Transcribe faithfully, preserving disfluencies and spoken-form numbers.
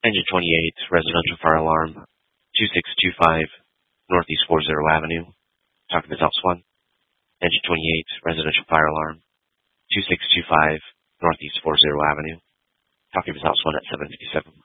Engine twenty-eight, residential fire alarm, two six two five, Northeast forty Avenue. Talking to South Swan. Engine twenty-eight, residential fire alarm, two six two five, Northeast forty Avenue. Talking to South Swan at seven fifty-seven.